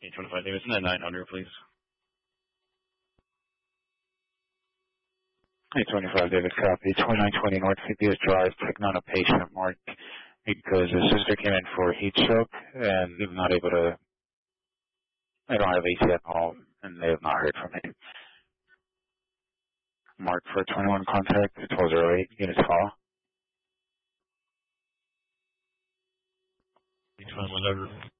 825 Davidson at 900, please. 825 David, copy. 2920 North CPS Drive, taking on a patient Mark because his sister came in for heat stroke and they're not able to, they don't have AC at all and they have not heard from him. Mark for 21 contact, 1208, units call. 821